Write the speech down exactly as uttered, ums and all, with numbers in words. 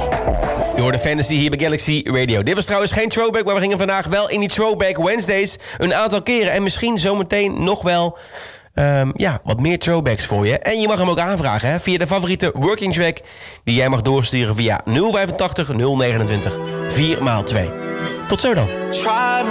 Je hoort de Fantasy hier bij Galaxy Radio. Dit was trouwens geen throwback, maar we gingen vandaag wel in die Throwback Wednesdays een aantal keren. En misschien zometeen nog wel um, ja, wat meer throwbacks voor je. En je mag hem ook aanvragen hè, via de favoriete working track die jij mag doorsturen via nul vijfentachtig nul negenentwintig vier maal twee. Tot zo dan.